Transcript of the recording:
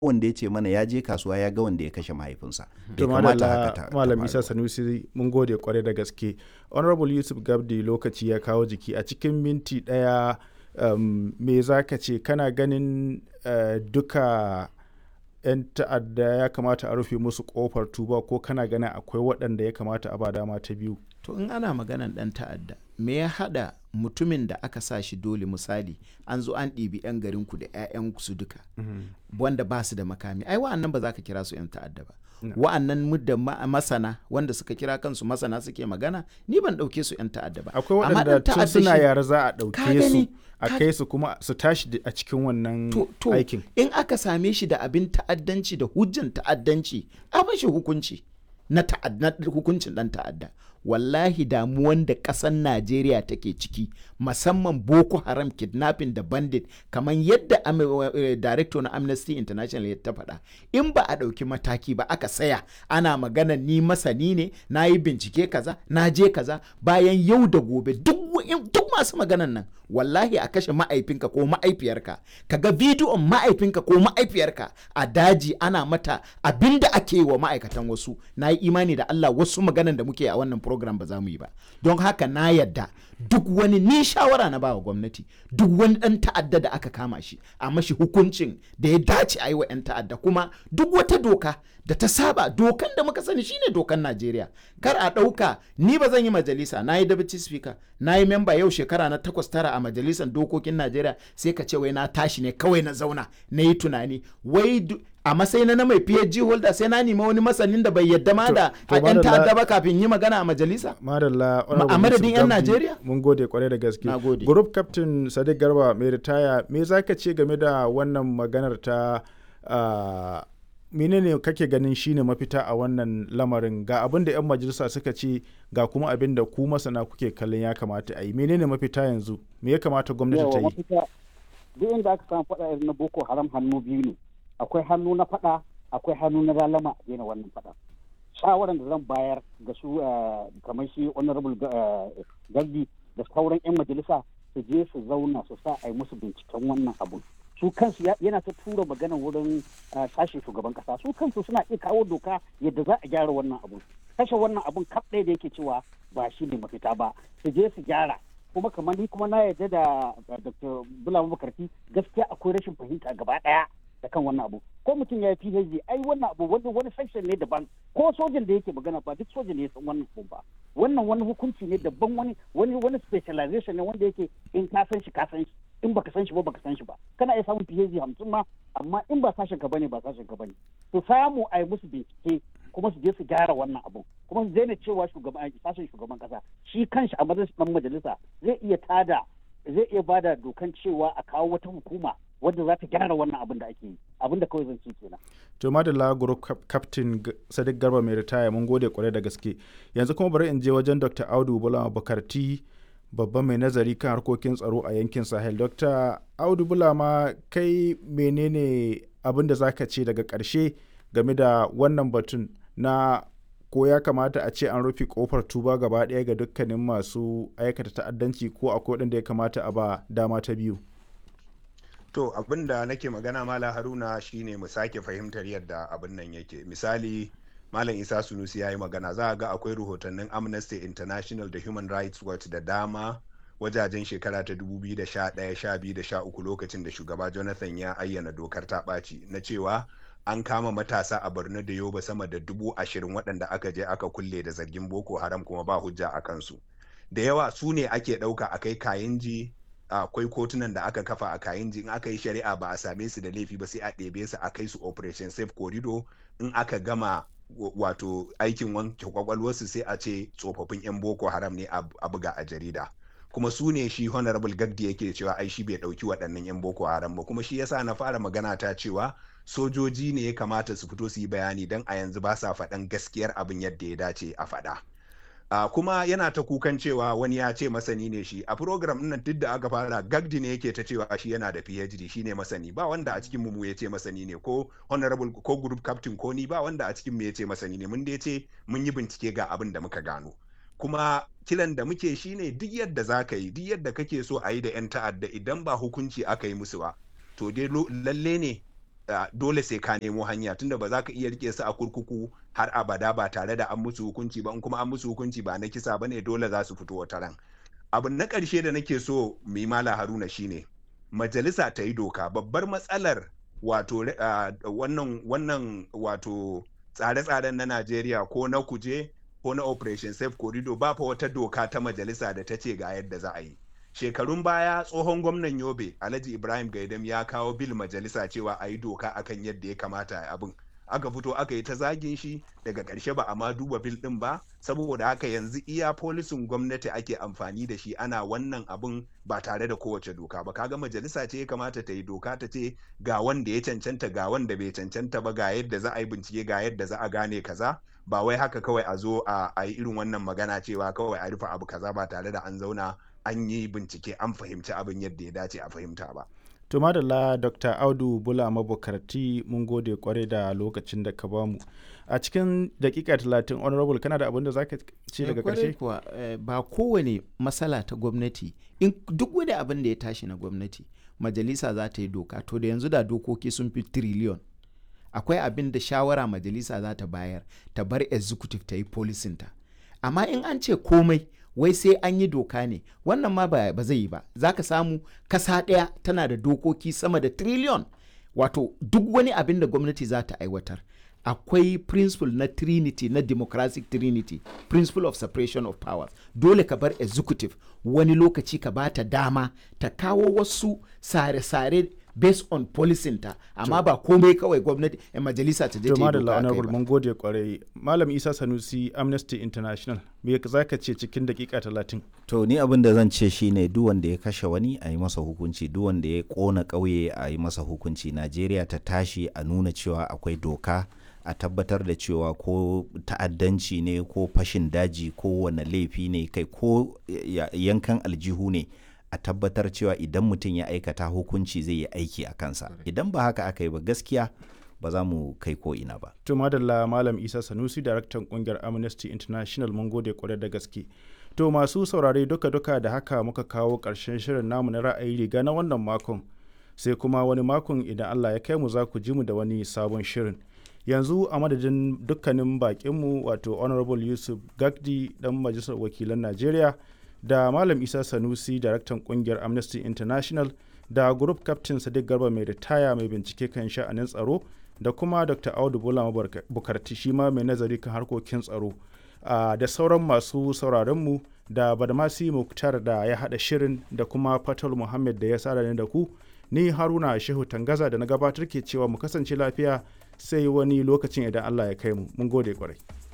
wanda ya ce mana ya je kasuwa ya ga wanda ya kashe mahaifinsa. To Bai kamata haka ta Malam Isa faru ba. Sanusi mun gode kwarai da gaske. Honorable Yusuf Gabdi, lokaci ya kawo jiki a cikin minti ɗaya, me za ka ce kana ganin duka 'yan ta'adda ya kamata a rufe musu kofar tuba, ko kana ganin akwai waɗanda ya kamata a ba dama ta biyu? To in ana maganan ɗan ta'adda, me ya haɗa mutumin da aka sa shi dole, misali an zo an ɗibi 'yan garinku da 'ya'yansu duka wanda ba su da makami, ai wa'annan ba za ka kira su 'yan ta'adda ba. Wa'annan mudda masana wanda suka kira kansu masana suke magana, ni ban ɗauke su 'yan ta'adda ba. Akwai Amma waɗanda ɗan tun ta'adda suna shi- yara za a Ka ɗauke su gani, a kai su kuma su tashi a cikin wannan to aikin. in aka same shi da abin ta'addanci da hujjan ta'addanci, a bashi hukunci na hukuncin dan ta'adda. Wallahi damuwan da ƙasar Najeriya take ciki, musamman Boko Haram, kidnapping da bandit, kamar yadda director na Amnesty International ya ta faɗa, in ba a ɗauki mataki ba aka saya ana magana ni masani ne, na yi bincike kaza, na je kaza, bayan yau da gobe duk masu maganan nan wallahi a kashe ma'aifinka ko ma'aifiyarka, ka ga bidiyon ma'aifinka ko ma'aifiyarka a daji ana mata abinda ake yi wa ma'aikatan wasu, na yi imani da Allah wasu maganan da muke a wannan program ba za mu yi ba. Don haka na yadda duk wani, ni shawara na bawa gwamnati, duk wani ɗan ta'adda da aka kama shi a mashi hukuncin da ya dace a yi wa 'yan ta'adda, kuma duk wata doka da ta saba dokan da muka sani shine dokan Najeriya. Kar a ɗauka ni ba zan yi majalisa, na yi deputy speaker, na yi member yau shekara na 8-9 a majalisar dokokin Najeriya, sai ka ce wai na tashi ne kawai na zauna na yi tunani wai a matsayin na mai PhD holder sai na nemi wani masanin da bai yadda ma da a 'yan ta'adda ba kafin yi magana a majalisa. Madalla, A madadin 'yan Najeriya? Mun gode kwarai da gaske. Na gode. Group Captain Sadiq Garba mai ritaya, me za ka ce game da wannan maganar ta menene kake ganin shine mafita a wannan lamarin? Ga abin da 'yan majalisa suka ce, ga kuma abin da ku masana kuke kallon ya kamata a yi. Menene mafita yanzu? Me ya kamata gwamnati ta yi? Mafita, duk inda aka samu faɗa irin na Boko Haram hannu biyu ne. Akwai hannu na faɗa, akwai hannu na lalama a daina wannan faɗa. Shawaran da zan bayar ga su kamar shi honorable Gardi da sauran 'yan majalisa, su je su zauna su sa a yi musu binciken wannan abu. Su kansu yana ta tura magana wurin sashen shugaban kasa, su kansu suna iya kawo doka yadda za a gyara wannan abu. Kashe wannan abun kaf ɗaya da yake cewa ba shi ne mafita ba, su je su gyara. Kuma kamar ni kuma na yarda da Dr. Bulama Bukarti, gaskiya akwai rashin fahimta gaba ɗaya da kan wannan abu. Ko mutum ya yi PhD, ai wannan abu wani section ne daban, ko sojan da yake magana ba duk sojan ne ya san wannan abu ba. Wannan wani hukunci ne daban, wani specialization ne wanda yake in ka san shi ka san shi, in baka san shi ba baka san shi ba. Kana iya samun PhD 50 ma, amma in ba sashen ka bane ba sashen ka bane. To samu a yi musu bincike kuma su je su gyara wannan abu, kuma su daina cewa sashen shugaban kasa shi kanshi a majalisa zai iya bada dokan cewa a kawo wata hukuma wadda za ta gyara wannan abin da ake yi, abin da kawai zan ci kenan. To madalla, Group Captain Sadiq Garba mai ritaya, mun gode kwarai da gaske. Yanzu kuma bari in je wajen Dr. Audu Bulama Bukarti, babban mai nazari kan harkokin tsaro a yankin Sahel. Dr. Audu Bulama, kai menene abin da zaka ce daga ƙarshe game da wannan batun na ko ya kamata a ce an rufe kofar tuba gaba ɗaya ga dukkanin masu aikata ta'addanci, ko akwai waɗanda ya kamata a ba dama ta biyu? To abin da nake magana Mala Haruna shine mu sake fahimtar yadda abin nan yake. Misali, Malam Isa Sunusi ya yi magana, za a ga akwai rahotannin Amnesty International da Human Rights Watch da dama wajajen shekara ta 2011, 12 da 13 lokacin da shugaba Jonathan ya ayyana dokar ta ɓaci na cewa an kama matasa a Borno da Yobe sama da 20,000 waɗanda aka je aka kulle da zargin Boko Haram kuma ba hujja a kansu. Da yawa su ne ake ɗauka a kai Kayinji, akwai kotunan da aka kafa a Kayinji, in aka yi shari'a ba a same su da laifi ba sai a ɗebe su a kai su Operation Safe Corridor. In aka gama wato aikin wanke kwakwalwarsu sai a ce tsofaffin 'yan Boko Haram ne a buga a jarida. Kuma su ne shi Honorable Gagdi yake cewa ai shi bai ɗauki waɗannan 'yan Boko Haram ba, kuma shi yasa na fara magana ta cewa sojoji ne ya kamata su fito su yi bayani, don a yanzu ba sa faɗan gaskiyar abin yadda ya dace a faɗa. Kuma yana ta kukan cewa wani ya ce masani ne shi a program nan, duk da aka fara Gagdi ne yake ta cewa shi yana da PhD, shi ne masani. Ba wanda a cikin mu ya ce masani ne, ko Honorable ko Group Captain ko ni, ba wanda a cikin mu ya ce masani ne. Mun dai ce mun yi bincike ga abin da muka gano. Kuma kiran da muke shine duk yadda za ka yi, duk yadda kake so a yi da 'yan ta'adda, idan ba hukunci aka yi musu ba, to dai lalle ne dole sai ka nemo hanya, tunda ba za ka iya rike su a kurkuku har abada ba tare da an musu hukunci ba, in kuma an musu hukunci ba na kisa bane dole za su fito wata ran. Abu na ƙarshe da nake so mu yi Malam Haruna shine majalisa ta yi doka. Babbar matsalar wato wannan wato tsare-tsaren na Najeriya ko na kuje ko na Operation Safe Corridor ba fa wata doka ta majalisa da ta ce ga yadda za a yi. Shekarun baya tsohon gwamnan Yobe Alhaji Ibrahim Gaidam ya kawo bil majalisa cewa a yi doka akan yadda ya kamata a abin. Aka fito aka yi ta zagin shi, daga ƙarshe ba a ma duba bil ɗin ba, saboda haka yanzu iya polisin gwamnati ake amfani da shi ana wannan abin ba tare da kowace doka ba. Kaga majalisa ce ya kamata ta yi doka ta ce ga wanda ya cancanta ga wanda bai cancanta ba, ga yadda za a yi bincike, ga yadda za a gane kaza, ba wai haka kawai a zo a yi irin wannan magana cewa kawai a rufe abu kaza ba tare da an zauna an yi bincike an fahimci abin yadda ya dace a fahimta ba. To madalla Dr. Audu Bulama Bukarti, mun gode kwarai da lokacin da ka bamu. A cikin dakika 30 honorable kana da abin da zaka ce daga karshe? Ba kowane matsala ta gwamnati, in duk wani abin da ya tashi na gwamnati majalisa za ta yi doka, to da yanzu da dokoki sun fi trillion. Akwai abin da shawara majalisa za ta bayar, ta bar executive ta yi policinta. Amma in an ce komai wai sai an yi doka ne, wannan ma ba zai yi ba. Za ka samu kasa ɗaya tana da dokoki sama da trillion. Wato duk wani abin da gwamnati za ta aiwatar, akwai principle na trinity, na democratic trinity, principle of separation of powers. Dole ka bar executive wani lokaci ka ba ta dama ta kawo wasu sare-sare based on policinta, amma ba komai kawai gwamnati majalisa ta je ta yi doka kai ba. Mun gode kwarai. Malam Isa Sanusi, Amnesty International, me za ka ce cikin dakika 30? To ni abin da zan ce shine duk wanda ya kashe wani a yi masa hukunci, duk wanda ya kona ƙauye a yi masa hukunci. Najeriya ta tashi a nuna cewa akwai doka, a tabbatar da cewa ko ta'addanci ne ko fashin daji ko wane laifi ne kai ko yankan aljihu ne, a tabbatar cewa idan mutum ya aikata hukunci zai yi aiki a kansa. Idan ba haka aka yi ba gaskiya ba za mu kai ko ina ba. To madalla Malam Isa Sanusi, daraktan kungiyar Amnesty International, mun gode kwarai da gaske. To masu saurare duka-duka da haka muka kawo ƙarshen shirin namu na ra'ayi riga na wannan makon. Sai kuma wani makon idan Allah ya kai mu za ku ji mu da wani sabon shirin. Yanzu a madadin dukkanin bakinmu wato Honorable Yusuf Gagdi dan Majalisar Wakilan Najeriya, da Malam Isa Sanusi, daraktan kungiyar Amnesty International, da Group Captain Sadiq Garba mai ritaya mai bincike kan sha'anin tsaro, da kuma Dr. Audu Bulama Bukarti shi ma mai nazari kan harkokin tsaro, da sauran masu sauraronmu, da Badmasi Muktar da ya haɗa shirin, da kuma Fatal Muhammad da ya sada ni da ku. Ni Haruna Shehu Tangaza da na gabatar ke cewa mu kasance lafiya sai wani lokacin idan Allah ya kai mu. Mun gode kwarai.